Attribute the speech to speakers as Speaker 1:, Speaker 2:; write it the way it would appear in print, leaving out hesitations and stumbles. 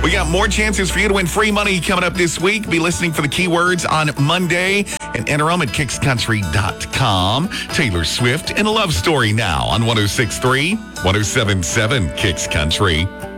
Speaker 1: We got more chances for you to win free money coming up this week. Be listening for the keywords on Monday and enter them at KixCountry.com. Taylor Swift and a love story now on 106.3, 107.7 Kicks Country.